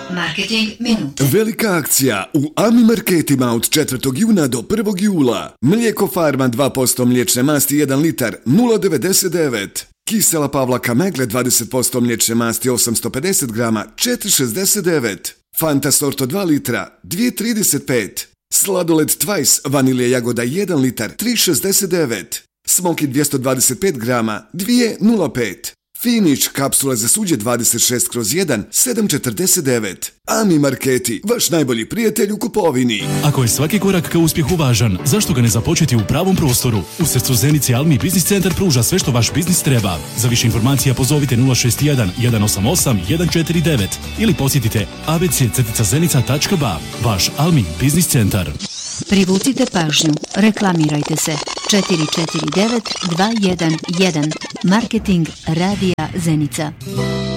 Marketing minute. Velika akcija u AMI marketima od 4. juna do 1. jula. Mlijeko Farma 2% mliječne masti 1 litar 0,99. Kisela Pavlaka Megle 20% mliječne masti 850 grama 4,69. Fanta Sorto 2 litra 2,35. Sladoled Twice vanilje jagoda 1 litar 3,69. Smoky 225 grama 2,05. Finish kapsula za suđe 26/1 7,49. AMI marketi, vaš najbolji prijatelj u kupovini. Ako je svaki korak ka uspjehu važan, zašto ga ne započeti u pravom prostoru? U srcu Zenice Almi Biznis Centar pruža sve što vaš biznis treba. Za više informacija pozovite 061 188 149 ili posjetite abc-zenica.ba. Vaš Almi Biznis Centar. Privucite pažnju. Reklamirajte se. 449 211. Marketing Radija Zenica.